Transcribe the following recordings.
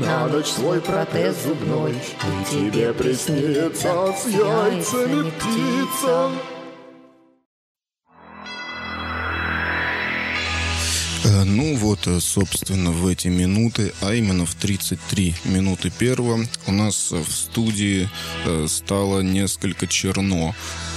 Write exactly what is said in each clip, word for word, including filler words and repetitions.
На ночь свой протез зубной, и тебе приснится с яйцами птица. Ну вот, собственно, в эти минуты, а именно в тридцать три минуты первого, у нас в студии стало несколько черно.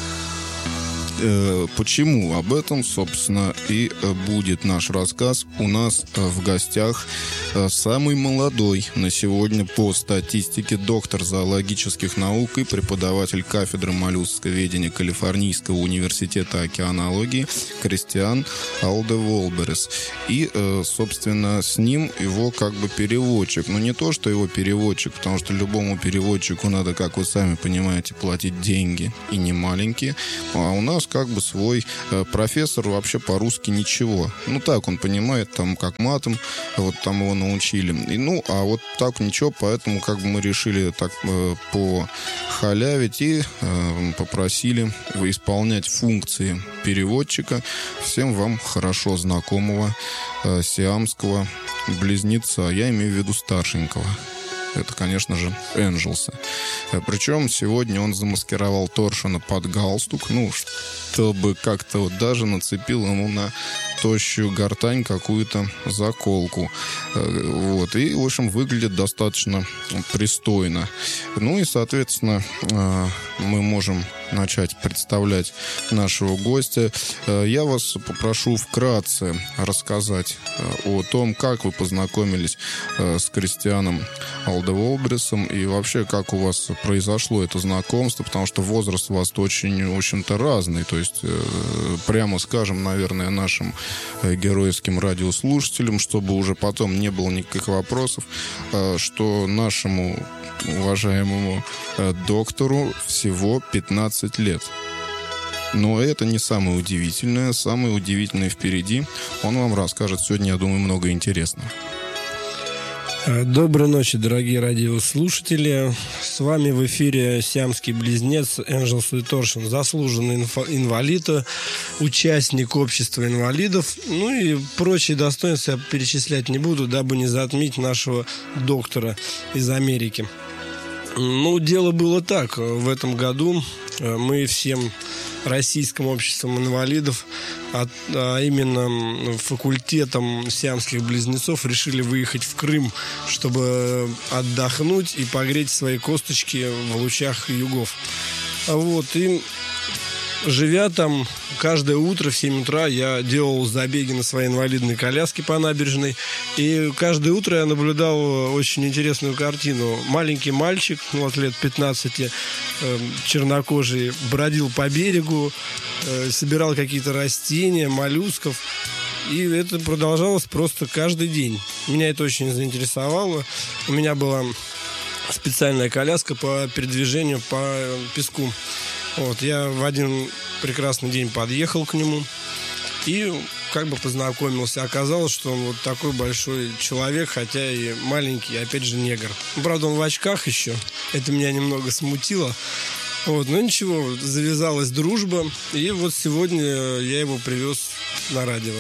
Почему? Об этом, собственно, и будет наш рассказ. У нас в гостях самый молодой на сегодня по статистике доктор зоологических наук и преподаватель кафедры моллюсковедения Калифорнийского университета океанологии Кристиан Алдеволберес. И, собственно, с ним его как бы переводчик. Но не то, что его переводчик, потому что любому переводчику надо, как вы сами понимаете, платить деньги, и не маленькие. А у нас как бы свой э, профессор вообще по-русски ничего. Ну, так он понимает, там, как матом, вот там его научили. И, ну, а вот так ничего, поэтому как бы мы решили так э, похалявить и э, попросили исполнять функции переводчика всем вам хорошо знакомого э, сиамского близнеца. Я имею в виду старшенького. Это, конечно же, Энджелса. Причем сегодня он замаскировал Торшена под галстук, ну, чтобы как-то вот даже нацепил ему на тощую гортань какую-то заколку. Вот. И, в общем, выглядит достаточно пристойно. Ну и, соответственно, мы можем начать представлять нашего гостя. Я вас попрошу вкратце рассказать о том, как вы познакомились с Кристианом Алдеволбересом и вообще, как у вас произошло это знакомство, потому что возраст у вас очень, в общем-то, разный. То есть, прямо скажем, наверное, нашим геройским радиослушателям, чтобы уже потом не было никаких вопросов, что нашему уважаемому доктору всего пятнадцать лет. Но это не самое удивительное. Самое удивительное впереди. Он вам расскажет сегодня, я думаю, много интересного. Доброй ночи, дорогие радиослушатели. С вами в эфире сиамский близнец Энджелс Торшен, заслуженный инвалид, участник общества инвалидов. Ну и прочие достоинства я перечислять не буду, дабы не затмить нашего доктора из Америки. Ну, дело было так. В этом году мы всем Российским обществом инвалидов, а, а именно факультетом сиамских близнецов, решили выехать в Крым, чтобы отдохнуть и погреть свои косточки в лучах югов. Вот, и живя там, каждое утро в семь утра я делал забеги на своей инвалидной коляске по набережной. И каждое утро я наблюдал очень интересную картину. Маленький мальчик, ну, от лет пятнадцати, э, чернокожий, бродил по берегу, э, собирал какие-то растения, моллюсков. И это продолжалось просто каждый день. Меня это очень заинтересовало. У меня была специальная коляска по передвижению по песку. Вот, я в один прекрасный день подъехал к нему и как бы познакомился. Оказалось, что он вот такой большой человек, хотя и маленький, опять же, негр. Правда, он в очках еще. Это меня немного смутило. Вот, но ничего, завязалась дружба. И вот сегодня я его привез на радио.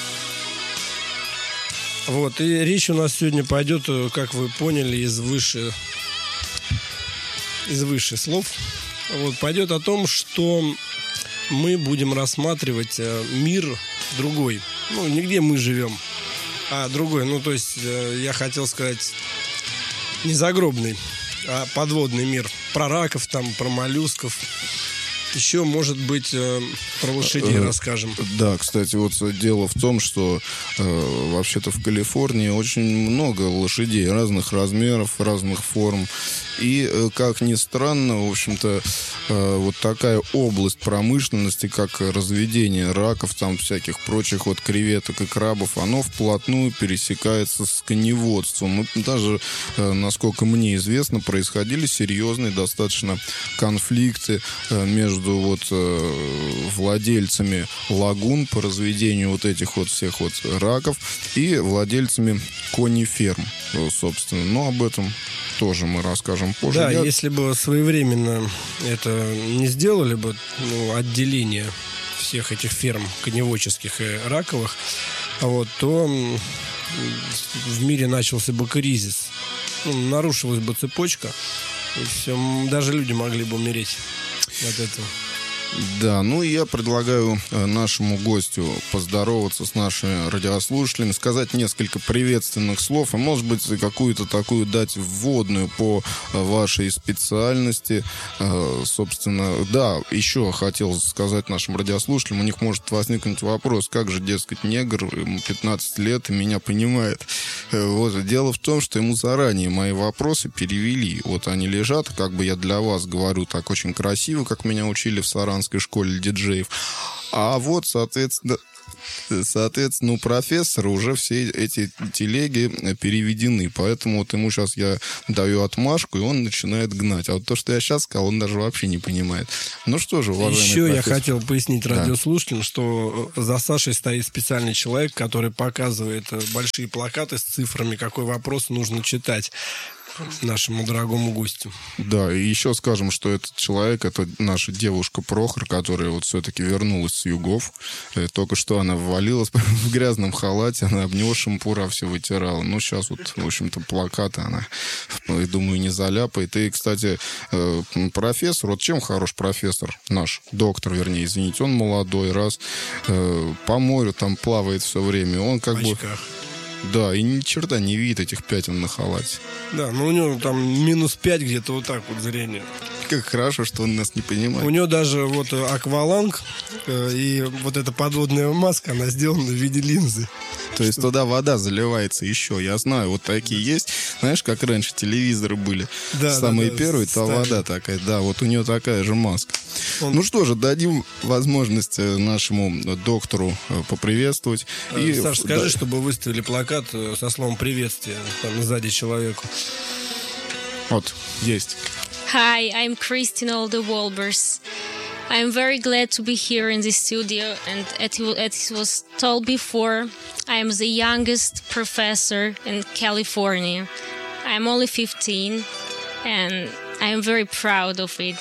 Вот, и речь у нас сегодня пойдет, как вы поняли, из выше, из выше слов. Вот, пойдет о том, что мы будем рассматривать мир другой. Ну, не где мы живем, а другой. Ну, то есть, я хотел сказать, не загробный, а подводный мир. Про раков, там, про моллюсков. Еще, может быть, про лошадей расскажем. Да, кстати, вот дело в том, что э, вообще-то в Калифорнии очень много лошадей разных размеров, разных форм. И, как ни странно, в общем-то, вот такая область промышленности, как разведение раков, там всяких прочих вот креветок и крабов, оно вплотную пересекается с коневодством. И даже, насколько мне известно, происходили серьезные достаточно конфликты между вот владельцами лагун по разведению вот этих вот всех вот раков и владельцами кониферм, собственно. Но об этом тоже мы расскажем позже. Да, Я... если бы своевременно это не сделали бы, ну, отделение всех этих ферм коневодческих и раковых, вот, то в мире начался бы кризис. ну, нарушилась бы цепочка, и все, даже люди могли бы умереть от этого. Да, ну и я предлагаю нашему гостю поздороваться с нашими радиослушателями, сказать несколько приветственных слов, а может быть какую-то такую дать вводную по вашей специальности. Собственно, да, еще хотел сказать нашим радиослушателям, у них может возникнуть вопрос, как же, дескать, негр, ему пятнадцать лет и меня понимает. Вот. Дело в том, что ему заранее мои вопросы перевели. Вот они лежат, как бы я для вас говорю так очень красиво, как меня учили в Саранской школе диджеев. А вот, соответственно, соответственно, у профессора уже все эти телеги переведены. Поэтому вот ему сейчас я даю отмашку, и он начинает гнать. А вот то, что я сейчас сказал, он даже вообще не понимает. Ну что же, уважаемый Еще профессор. Я хотел пояснить радиослушателям, да. что за Сашей стоит специальный человек, который показывает большие плакаты с цифрами, какой вопрос нужно читать нашему дорогому гостю. Да, и еще скажем, что этот человек, это наша девушка Прохор, которая вот все-таки вернулась с югов. Только что она ввалилась в грязном халате, она об него шампура все вытирала. Ну, сейчас вот, в общем-то, плакаты она, я думаю, не заляпает. И, кстати, профессор, вот чем хорош профессор наш, доктор, вернее, извините, он молодой, раз по морю там плавает все время, он как бы... Да, и ни черта не видит этих пятен на халате. Да, ну у него там минус пять где-то вот так вот зрение. Как хорошо, что он нас не понимает. У него даже вот акваланг э, и вот эта подводная маска, она сделана в виде линзы. То есть туда вода заливается еще. Я знаю, вот такие есть. Знаешь, как раньше телевизоры были. Да, самые да, да, первые, то вода такая. Да, вот у него такая же маска. Он... Ну что же, дадим возможность нашему доктору поприветствовать. И... Саш, скажи, да. чтобы выставили плакат со словом приветствия там сзади человеку. Вот, есть. Hi, I'm Christine Olde Wolbers. I'm very glad to be here in the studio, and as it was told before, I am the youngest professor in California. I'm only fifteen, and I am very proud of it.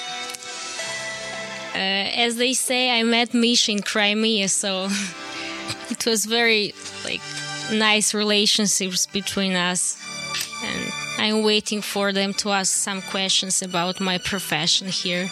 Uh, as they say, I met Misha in Crimea, so it was very like nice relationships between us, and I'm waiting for them to ask some questions about my profession here.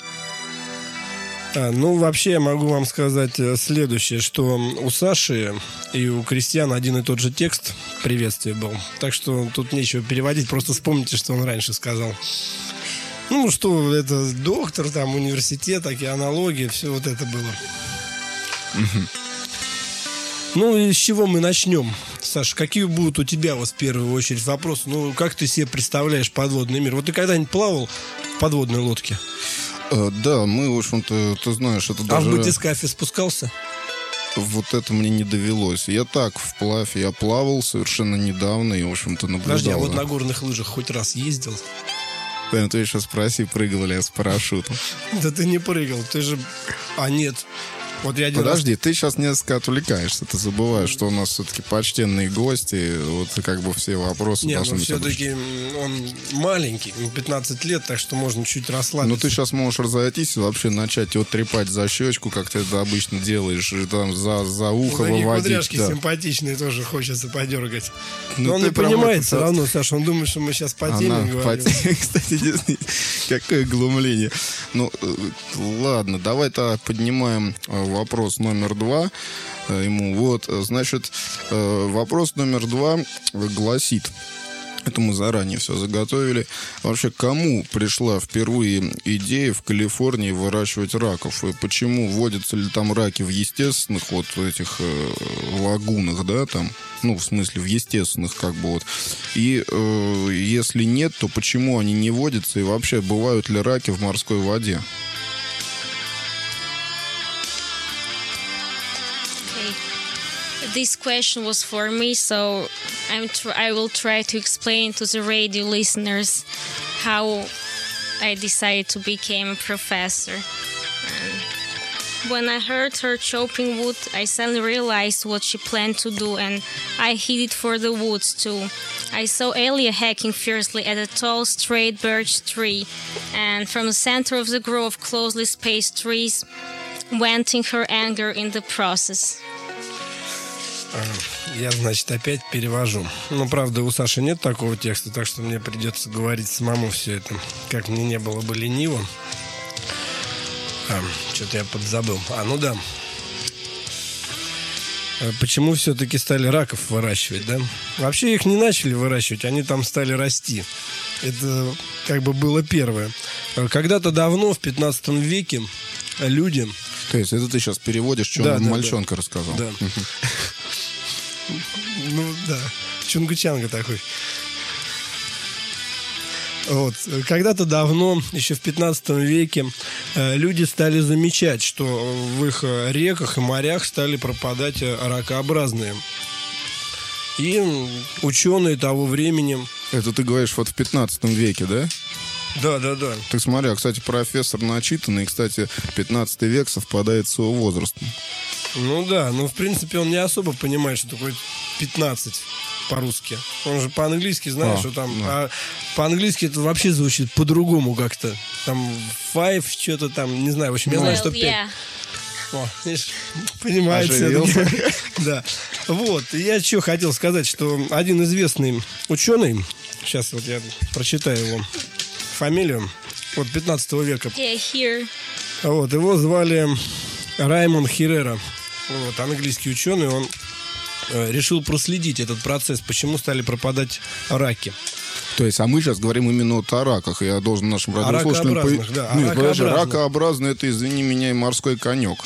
А, ну, вообще, я могу вам сказать следующее, что у Саши и у Кристиана один и тот же текст приветствия был. Так что тут нечего переводить, просто вспомните, что он раньше сказал. Ну, что это доктор, там, университет, такие аналогии, все вот это было. Mm-hmm. Ну, и с чего мы начнем? Саша, какие будут у тебя вот в первую очередь вопросы? Ну, как ты себе представляешь подводный мир? Вот ты когда-нибудь плавал в подводной лодке? Uh, да, мы, в общем-то, ты знаешь, это даже... А в батискафе спускался? Вот это мне не довелось. Я так вплавь, я плавал совершенно недавно и, в общем-то, наблюдал. Подожди, а вот на горных лыжах хоть раз ездил? Да, ты еще спроси, прыгал ли я с парашютом. Да ты не прыгал, ты же... А, нет... Вот я Подожди, раз... ты сейчас несколько отвлекаешься, ты забываешь, что у нас все-таки почтенные гости, вот как бы все вопросы Нет, должны ну быть. все-таки он маленький, пятнадцать лет, так что можно чуть расслабиться. Ну ты сейчас можешь разойтись и вообще начать его трепать за щечку, как ты это обычно делаешь, и там за, за ухо ну, выводить. Кудряшки да. симпатичные тоже хочется подергать. Но ну, он не понимает это... все равно, Саша, он думает, что мы сейчас по теме Она говорим. По... Кстати, какое глумление. Ну, ладно, давай-то поднимаем вопрос номер два ему. Вот, значит, вопрос номер два гласит, это мы заранее все заготовили. Вообще, кому пришла впервые идея в Калифорнии выращивать раков? И почему водятся ли там раки в естественных вот этих э, лагунах, да, там? Ну, в смысле, в естественных, как бы вот. И э, если нет, то почему они не водятся? И вообще, бывают ли раки в морской воде? This question was for me, so I'm tr- I will try to explain to the radio listeners how I decided to become a professor. And when I heard her chopping wood, I suddenly realized what she planned to do, and I headed for the woods too. I saw Elia hacking fiercely at a tall, straight birch tree, and from the center of the grove of closely spaced trees, venting her anger in the process. Я, значит, опять перевожу. Ну, правда, у Саши нет такого текста, так что мне придется говорить самому все это, как мне не было бы лениво. А, что-то я подзабыл. А, ну да. Почему все-таки стали раков выращивать, да? Вообще их не начали выращивать, они там стали расти. Это как бы было первое. Когда-то давно, в пятнадцатом веке, люди... То есть это ты сейчас переводишь, что да, он да, мальчонка да. рассказал. Да. Ну да, чунгучанга такой. Вот. Когда-то давно, еще в пятнадцатом веке, люди стали замечать, что в их реках и морях стали пропадать ракообразные. И ученые того времени... Это ты говоришь вот в пятнадцатом веке, да? Да, да, да. Ты смотри, а, кстати, профессор начитанный, кстати, пятнадцатый век совпадает с его возрастом. Ну да, ну в принципе он не особо понимает, что такое пятнадцать по-русски. Он же по-английски знает, а, что там... да. А по-английски это вообще звучит по-другому как-то. Там five, что-то там, не знаю, в общем, я знаю, Well, что пять. yeah. О, видишь, понимает все-таки. Да. Вот, и я что хотел сказать, что один известный ученый, сейчас вот я прочитаю его фамилию, вот пятнадцатого века. Yeah, here. Вот, его звали Раймон Херрера. Вот, английский ученый, он э, решил проследить этот процесс, почему стали пропадать раки. То есть, а мы сейчас говорим именно вот о раках. Я должен нашим радиослушателям... ракообразных, да, о Нет, подожди, ракообразных. ракообразный, это, извини меня, и морской конек.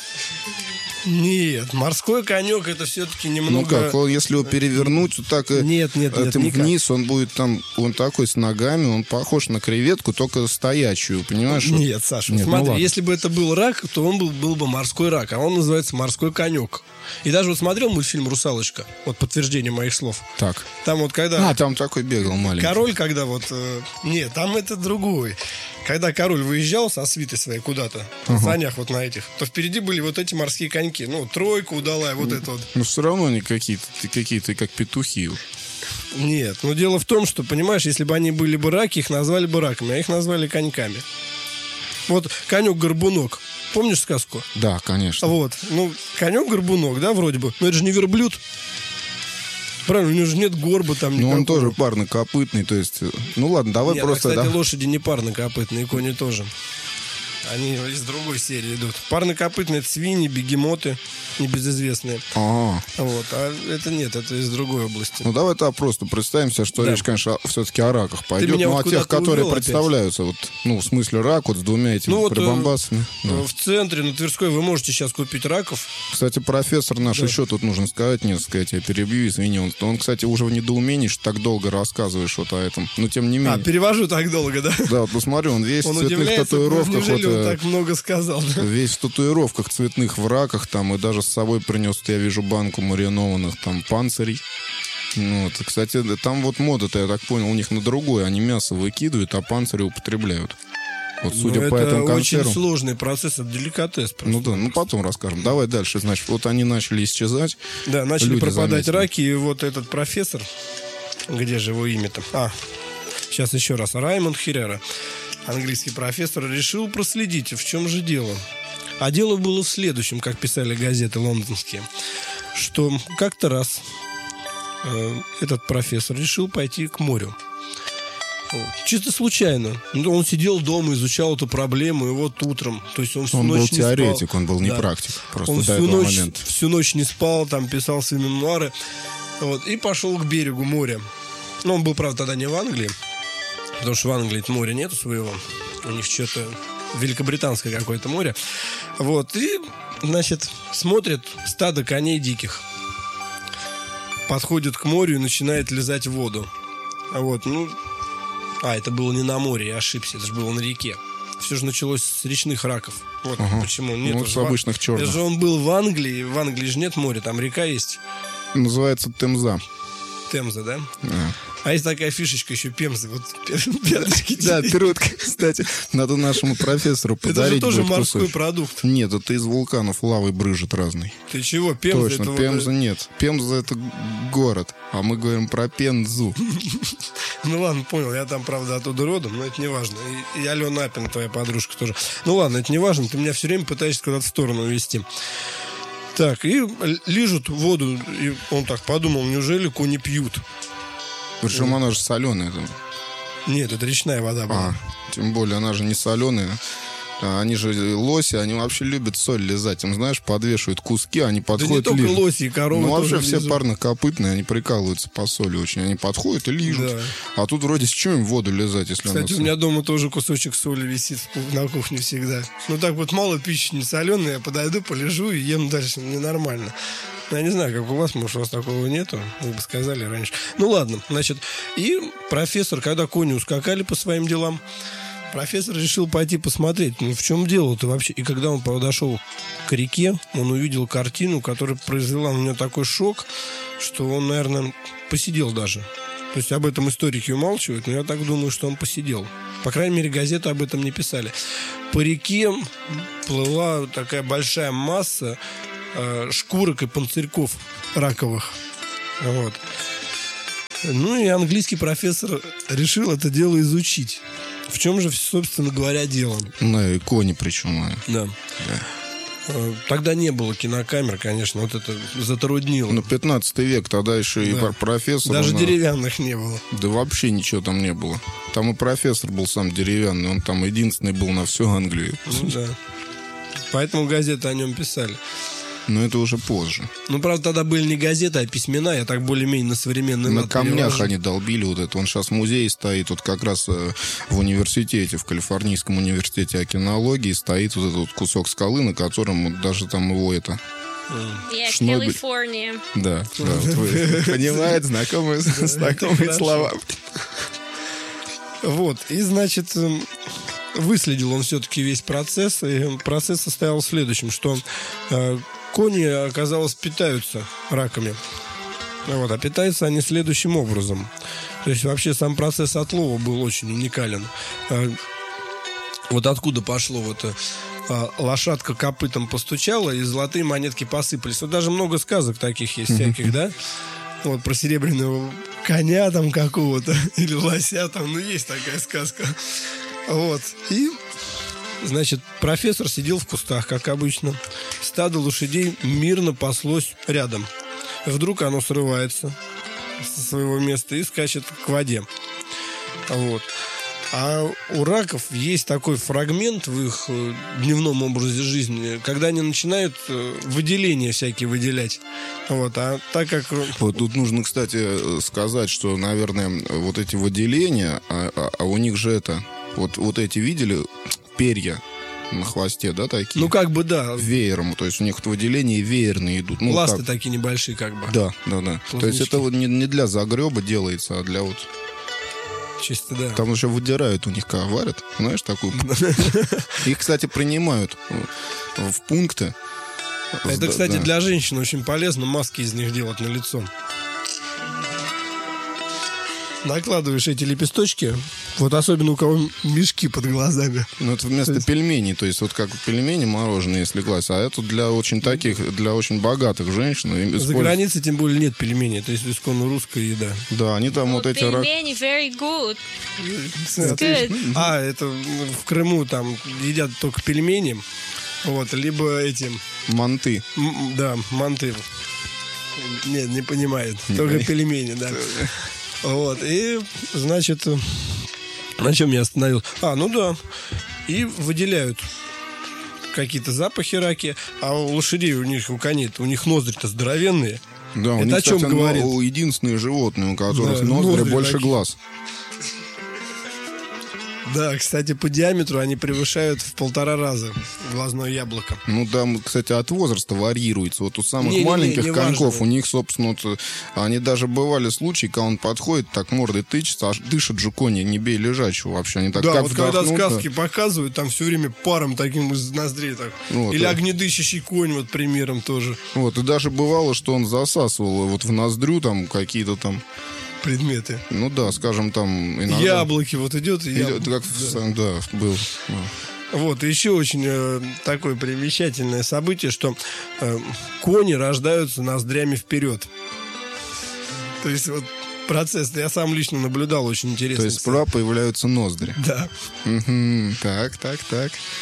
Нет, морской конек это все-таки немного... Ну как, он, если его перевернуть, вот так и Нет, нет, нет, этим никак. вниз, он будет там, он такой с ногами, он похож на креветку, только стоячую, понимаешь? Нет, Саша, Нет, ну смотри, ладно. если бы это был рак, то он был, был бы морской рак, а он называется морской конек. И даже вот смотрел мультфильм «Русалочка», вот подтверждение моих слов. Так. Там вот когда... А, там такой бегал маленький. Король, когда вот... Э, нет, там это другой. Когда король выезжал со свитой своей куда-то, на санях вот на этих, то впереди были вот эти морские коньки. Ну, тройка, удалая, вот это вот. Но все равно они какие-то, какие-то как петухи. Нет, но дело в том, что, понимаешь, если бы они были бы раки, их назвали бы раками, а их назвали коньками. Вот конек-горбунок. Помнишь сказку? Да, конечно. Вот. Ну, конек-горбунок, да, вроде бы. Но это же не верблюд. Правильно, у него же нет горба там Ну, никакого. он тоже парнокопытный, то есть... Ну, ладно, давай Нет, просто... а, кстати, да. лошади не парнокопытные, кони тоже. Они из другой серии идут. Парнокопытные — это свиньи, бегемоты, небезызвестные. А, Вот. А это нет, это из другой области. ну, давай так просто представим себе, что Да. речь, конечно, все-таки о раках пойдет. меня Ну, вот о тех, куда-то которые увел опять. представляются, вот, ну, в смысле рак, вот с двумя этими Ну, вот, э, прибамбасами. Да. В центре, на Тверской, вы можете сейчас купить раков. Кстати, профессор наш, Да. еще тут нужно сказать несколько, я тебя перебью, извини. Он, он, кстати, уже в недоумении, что так долго рассказываешь вот о этом. Но тем не менее. А, перевожу так долго, да? Да, вот посмотри, он весь Он в цветных удивляется, татуировках. неужели Вот, он э, так много сказал? да? весь в татуировках цветных, в раках там, и даже с собой принес, я вижу, банку маринованных там панцирей. Ну, вот. Кстати, там вот мода-то, я так понял, у них на другое. Они мясо выкидывают, а панцири употребляют. Вот судя Ну, по это этому очень консервам. сложный процесс, это деликатес просто. Ну да, ну потом расскажем. Давай дальше, значит, вот они начали исчезать. Да, начали Люди пропадать заметили. раки, и вот этот профессор, где же его имя-то? А, сейчас еще раз. Раймонд Херрера, английский профессор, решил проследить, в чем же дело. А дело было в следующем, как писали газеты лондонские, что как-то раз э, этот профессор решил пойти к морю. Вот. Чисто случайно. Ну, он сидел дома, изучал эту проблему, и вот утром, то есть он всю Он был ночь не спал. теоретик, он был не Да. практик. Просто Он до всю этого ночь, момента. всю ночь не спал, там писал свои мемуары. Вот, и пошел к берегу моря. Ну, он был, правда, тогда не в Англии, потому что в Англии моря нету своего. У них что-то великобританское какое-то море. Вот, и, значит, смотрит стадо коней диких. Подходит к морю и начинает лизать воду. Вот, ну... А, это было не на море, я ошибся, это же было на реке. Все же началось с речных раков. Вот Ага. почему. Нет, Ну, это с же в- обычных черных. Это же он был в Англии. В Англии же нет моря, там река есть. Называется Темза. Темза, да? Да. А есть такая фишечка еще, Пемза. Вот пяточки. Да, перутка, кстати, надо нашему профессору Это же подарить. тоже будет морской кусочек. продукт. Нет, это из вулканов лавой брызжет разный. Ты чего? Пемза Точно, это вот, Пемза нет. Пемза это город, а мы говорим про Пензу. Ну ладно, понял, я там, правда, оттуда родом, но это не важно. И, и Алена Апина, твоя подружка, тоже. Ну ладно, это не важно, ты меня все время пытаешься куда-то в сторону увести. Так, и лижут воду, и он так подумал, неужели кони пьют? Причем она же соленая. Нет, это речная вода была. А, тем более, она же не соленая. Они же лоси, они вообще любят соль лизать. Им, знаешь, подвешивают куски, они подходят да не и только лижут. лоси и коровы. Ну, вообще тоже все лизут. парнокопытные, они прикалываются по соли очень. Они подходят и лижут. Да. А тут вроде с чем им воду лизать, если Кстати, она... у меня дома тоже кусочек соли висит на кухне всегда. Ну, так вот, мало пищи не соленая, я подойду, полежу и ем дальше. Мне нормально. Я не знаю, как у вас, может, у вас такого нету. Вы бы сказали раньше. Ну, ладно, значит. И профессор, когда кони ускакали по своим делам, профессор решил пойти посмотреть, ну в чем дело-то вообще. И когда он подошел к реке, он увидел картину, которая произвела на него такой шок, что он, наверное, посидел даже. То есть об этом историки умалчивают, но я так думаю, что он посидел. По крайней мере, газеты об этом не писали. По реке плыла такая большая масса э, шкурок и панцирьков раковых. Вот. Ну и английский профессор решил это дело изучить. В чем же, собственно говоря, дело? На и кони причем. Да. Да. Тогда не было кинокамер, конечно, вот это затруднило. Ну, пятнадцатый век, тогда еще да. и профессор... Даже он, деревянных не было. Да вообще ничего там не было. Там и профессор был сам деревянный, он там единственный был на всю Англию. Ну да. Поэтому газеты о нем писали. Но это уже позже. Ну, правда, тогда были не газеты, а письмена. Я так более-менее на современный На лад камнях перевожу. они долбили вот это. Он сейчас в музее стоит. Вот как раз э, в университете, в Калифорнийском университете океанологии стоит вот этот вот кусок скалы, на котором вот даже там его это... Yeah, Шнобель. California. Да, да, вот вы понимаете, знакомые, знакомые слова. Вот, и, значит, выследил он все-таки весь процесс. И процесс состоял в следующем, что э, кони, оказалось, питаются раками. Вот, а питаются они следующим образом. То есть вообще сам процесс отлова был очень уникален. Э, вот откуда пошло вот это... Лошадка копытом постучала, и золотые монетки посыпались. Вот даже много сказок таких есть всяких, да? Вот про серебряного коня там какого-то, или лося там, ну есть такая сказка. Вот. И, значит, профессор сидел в кустах, как обычно. Стадо лошадей мирно паслось рядом. Вдруг оно срывается со своего места и скачет к воде. Вот. А у раков есть такой фрагмент в их дневном образе жизни, когда они начинают выделения всякие выделять. Вот, а так как... Вот тут нужно, кстати, сказать, что, наверное, вот эти выделения, а, а, а у них же это... Вот, вот эти, видели, перья на хвосте, да, такие? Ну, как бы, да. Веером, то есть у них выделения веерные идут. Ну, ласты как? такие небольшие, как бы. Да, да, да. Плавнички. То есть это вот не, не для загреба делается, а для вот... Чисто, да. Там еще выдирают у них, как варят, знаешь, такую. Их, кстати, принимают в пункты. Это, кстати, для женщин очень полезно маски из них делать на лицо. Накладываешь эти лепесточки, вот особенно у кого мешки под глазами. Ну, это вместо есть... пельменей, то есть вот как пельмени мороженые, если класть, а это для очень таких, для очень богатых женщин. За используют... границей, тем более, нет пельменей, то есть исконно русская еда. Да, они там вот, вот эти... Пельмени very good. It's good. А, это в Крыму там едят только пельмени, вот, либо эти... Манты. М- да, манты. Нет, не понимает, не только понимает. Пельмени, да. Вот, и, значит, на чем я остановился? А, ну да, и выделяют какие-то запахи раки, а у лошадей, у них, у коней, у них ноздри-то здоровенные. Да, у это них, о чем кстати, говорит? Но, единственные животные, у которых да, ноздри, ноздри больше такие. Глаз. Да, кстати, по диаметру они превышают в полтора раза глазное яблоко. Ну, там, кстати, от возраста варьируется. Вот у самых не, маленьких не, не, не коньков, важно. У них, собственно, вот, они даже бывали случаи, когда он подходит, так мордой тычется, аж дышит же кони, не бей лежачего вообще. Они так да, как вот когда вдохнут, сказки показывают, там все время паром таким из ноздрей. Так. Вот, Или да. огнедышащий конь, вот примером тоже. Вот, и даже бывало, что он засасывал вот в ноздрю там какие-то там... Предметы. Ну да, скажем, там... Иногда... Яблоки вот идет. И Идет, яб... как да. В... да, был. Да. Вот, и еще очень э, такое примечательное событие, что э, кони рождаются ноздрями вперед. То есть вот процесс, я сам лично наблюдал, очень интересно. То есть справа появляются ноздри. Да. Угу. Так, так, так.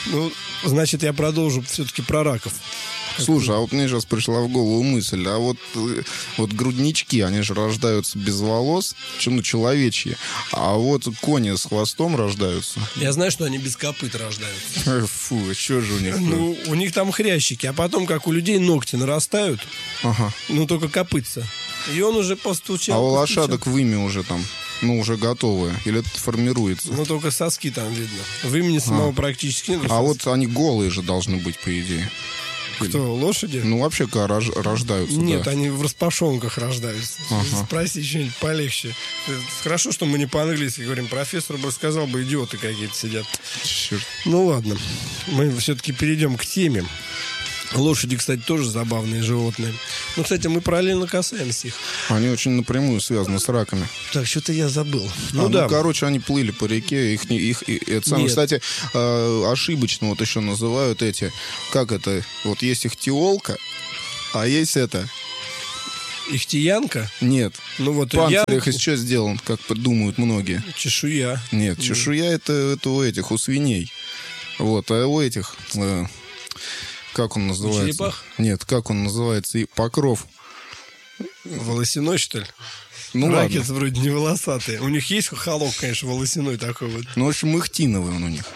Ну, значит, я продолжу все-таки про раков. Слушай, а вот мне сейчас пришла в голову мысль, а вот, вот груднички, они же рождаются без волос, ну, человечьи, а вот кони с хвостом рождаются. Я знаю, что они без копыт рождаются. Фу, что же у них? Ну, у них там хрящики, а потом, как у людей, ногти нарастают, Ага. ну, только копытца. И он уже постучал. А у постучал. лошадок вымя уже там, ну, уже готовые, или это формируется? Ну, только соски там видно. Вымени самого А. практически нет. А вот они голые же должны быть, по идее. Кто, лошади? Ну, вообще, когда рож- рождаются, Нет, да. они в распашонках рождаются. Ага. Спроси что-нибудь полегче. Хорошо, что мы не по-английски говорим. Профессор бы сказал бы, идиоты какие-то сидят. Черт. Ну ладно, мы все-таки перейдем к теме. Лошади, кстати, тоже забавные животные. Ну, кстати, мы параллельно касаемся их. Они очень напрямую связаны с раками. Так, что-то я забыл. Ну А, да. ну, короче, они плыли по реке, их, не- их, и- это самое, Нет. кстати, э, ошибочно вот еще называют эти, как это, вот есть ихтиолка, а есть это, Ихтиянка? нет, Ну вот панцирь я... их из чего сделан, как думают многие. Чешуя. Нет, чешуя это, это у этих, у свиней. Вот, а у этих, э, как он называется? черепах? Нет, как он называется? И покров. Волосяной, что ли? Ну Раки ладно. вроде не волосатые. У них есть холок, конечно, волосяной такой вот. Ну, в общем, ихтиновый он у них.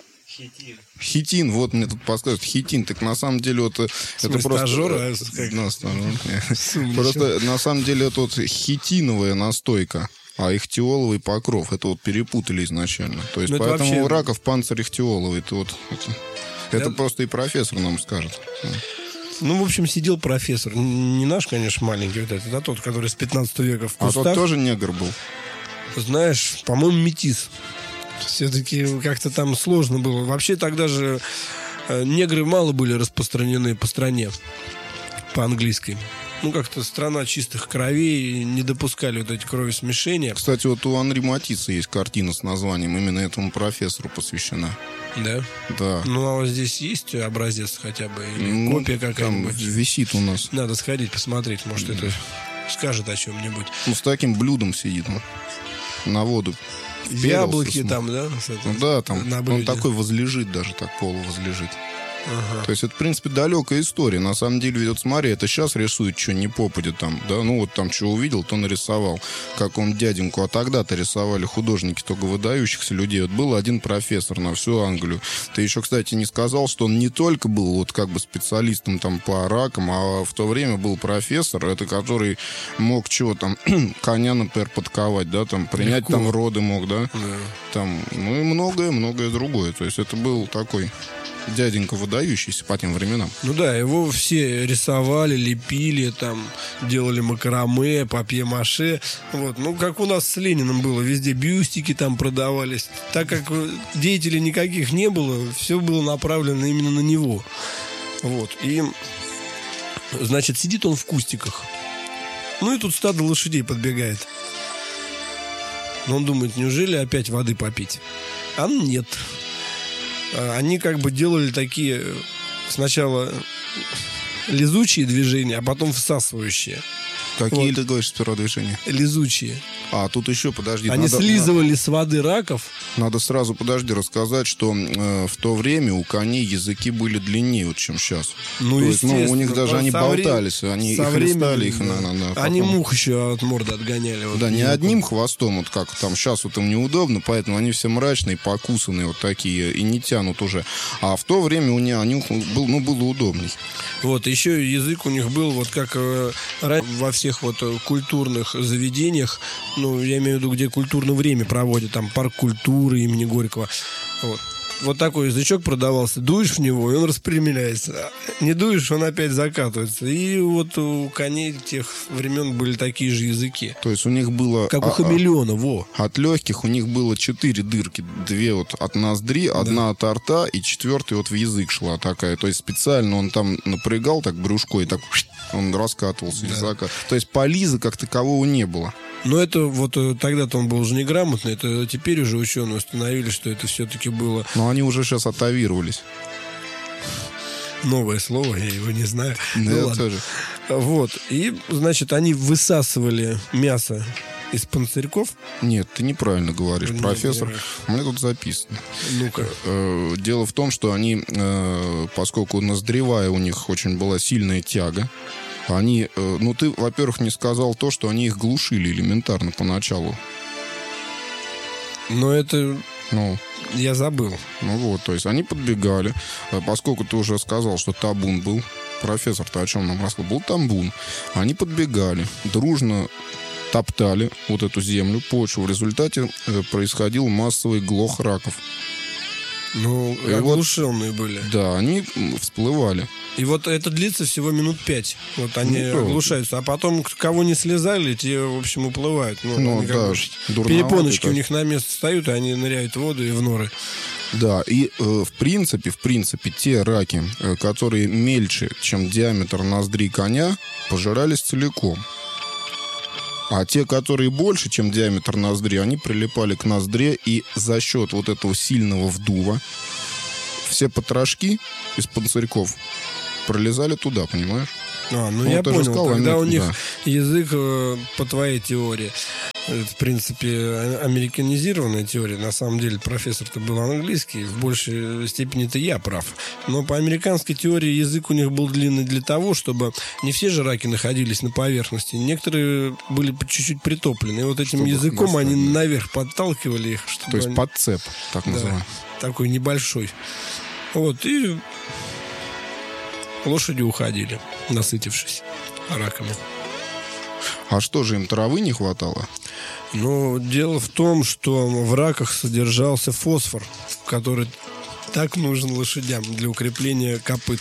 Хитин, вот мне тут подсказывают, хитин, так на самом деле вот э, это смысле, просто... стажёра, э, а как? ну, стажёр. Сумничал. Просто на самом деле это вот хитиновая настойка, а ихтиоловый покров, это вот перепутали изначально. То есть Ну, это поэтому вообще- у раков панцирь ихтиоловый, это вот... Это, это Да. просто и профессор нам скажет. Ну, в общем, сидел профессор. Н- Не наш, конечно, маленький вот этот, а тот, который с пятнадцатого века в А кустах. тот тоже негр был. Знаешь, по-моему, метис. Все-таки как-то там сложно было. Вообще тогда же э, негры мало были распространены по стране по-английски. Ну, как-то страна чистых кровей, не допускали вот эти кровосмешения. Кстати, вот у Анри Матисса есть картина с названием, именно этому профессору посвящена. Да? Да. Ну, а вот здесь есть образец хотя бы? Или Ну, копия там какая-нибудь? висит у нас. Надо сходить, посмотреть. Может, это скажет о чем-нибудь. Ну, с таким блюдом сидит он. На воду. вперился, Яблоки см- там, да? с этой- Ну да, там на он блюде. такой возлежит даже, так полувозлежит. Ага. То есть это, в принципе, далекая история. На самом деле, ведь вот смотри, это сейчас рисует, что не попадет там, да, ну вот там что увидел, то нарисовал, как он дяденьку, а тогда-то рисовали художники только выдающихся людей. Вот был один профессор на всю Англию. Ты еще, кстати, не сказал, что он не только был вот как бы специалистом там по ракам, а в то время был профессор, это который мог чего там, коня, например, подковать, да, там, принять Легко. там роды мог, да, Да. там, ну и многое-многое другое. То есть это был такой дяденька выдающийся по тем временам. Ну да, его все рисовали, лепили, там, делали макраме, папье-маше. Вот. Ну, как у нас с Лениным было, везде бюстики там продавались. Так как э, деятелей никаких не было, все было направлено именно на него. Вот. И, значит, сидит он в кустиках. Ну и тут стадо лошадей подбегает. Но он думает, неужели опять воды попить? А нет. А, Они как бы делали такие э, сначала лизучие движения, а потом всасывающие. Какие Вот. ты говоришь сперва движения? Лизучие. А, тут еще, подожди. Они надо, слизывали с воды раков. Надо сразу, подожди, рассказать, что э, в то время у коней языки были длиннее, вот, чем сейчас. Ну, То есть, ну, у них естественно, даже они со вре- болтались, они со их хлестали, временем, их да. на, на, на Они потом- мух еще от морды отгоняли. Вот Да, не языком. одним хвостом, вот как там сейчас вот им неудобно, поэтому они все мрачные, покусанные вот такие и не тянут уже. А в то время у них они, был, ну, было удобней. Вот, еще язык у них был, вот как э, ра- во всех вот э, культурных заведениях, ну, я имею в виду, где культурное время проводят, там, парк культуры имени Горького. Вот. Вот такой язычок продавался, дуешь в него, и он распрямляется. Не дуешь, он опять закатывается. И вот у коней тех времен были такие же языки. То есть у них было... Как у а- а- хамелеона, во. От легких у них было четыре дырки. Две вот от ноздри, одна от рта, и четвертая вот в язык шла такая. То есть специально он там напрягал так брюшко, и так он раскатывался языка. То есть полиза как такового не было. Но это вот э, тогда-то он был уже неграмотный. Это теперь уже ученые установили, что это все-таки было Но они уже сейчас атавировались. новое слово, я его не знаю. Да, Ну я ладно. тоже. Вот. И, значит, они высасывали мясо из панцирьков? Нет, ты неправильно говоришь, Нет, профессор. нет. У меня тут записано. Ну-ка. Э, Дело в том, что они, э, поскольку ноздревая у них очень была сильная тяга, они, э, ну ты, во-первых, не сказал то, что они их глушили элементарно поначалу. Но это Ну, я забыл. ну вот, то есть они подбегали, э, поскольку ты уже сказал, что табун был. Профессор-то о чем нам рассказал? Был табун. Они подбегали, дружно топтали вот эту землю, почву. В результате э, происходил массовый глох раков. Ну, И оглушенные были. Да, они м, всплывали. И вот это длится всего минут пять. Вот они Ну, да. оглушаются. А потом, кого не слезали, те, в общем, уплывают. Ну, Ну, они как да, бы дурноватые перепоночки так. у них на место встают, и они ныряют в воду и в норы. Да, и э, в принципе, в принципе, те раки, э, которые мельче, чем диаметр ноздри коня, пожирались целиком. А те, которые больше, чем диаметр ноздри, они прилипали к ноздре, и за счет вот этого сильного вдува все потрошки из панцирьков пролезали туда, понимаешь? А, ну, Ну, я ты же понял. сказал, Тогда они- у них да. язык, э, по твоей теории, это, в принципе, а- американизированная теория. На самом деле профессор-то был английский. В большей степени-то я прав. Но по американской теории язык у них был длинный для того, чтобы не все же раки находились на поверхности. Некоторые были по- чуть-чуть притоплены. И вот этим Чтобы их языком достать, они да. наверх подталкивали их. Чтобы То есть они- подцеп, так Да, называемый. такой небольшой. Вот, и лошади уходили, насытившись раками. А что же, им травы не хватало? Но дело в том, что в раках содержался фосфор, который так нужен лошадям для укрепления копыт.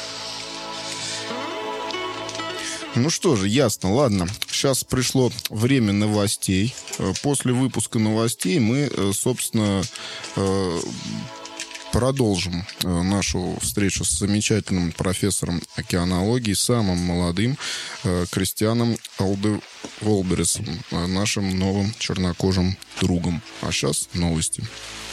Ну что же, ясно, ладно. Сейчас пришло время новостей. Э, После выпуска новостей мы, э, собственно, э, продолжим э, нашу встречу с замечательным профессором океанологии, самым молодым э, Кристианом Алде Волбересом, э, нашим новым чернокожим другом. А сейчас новости.